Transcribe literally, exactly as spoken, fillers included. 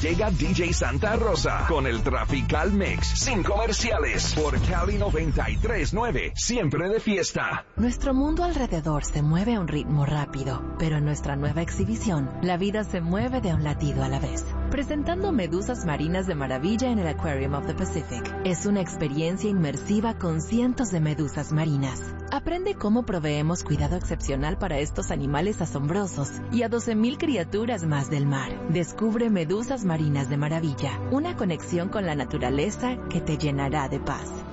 Llega D J Santa Rosa con el Trafical Mix, sin comerciales, por Cali noventa y tres punto nueve, siempre de fiesta. Nuestro mundo alrededor se mueve a un ritmo rápido, pero en nuestra nueva exhibición, la vida se mueve de un latido a la vez. Presentando medusas marinas de maravilla en el Aquarium of the Pacific. Es una experiencia inmersiva con cientos de medusas marinas. Aprende cómo proveemos cuidado excepcional para estos animales asombrosos y a doce mil criaturas más del mar. Descubre Medusas Marinas de Maravilla, una conexión con la naturaleza que te llenará de paz.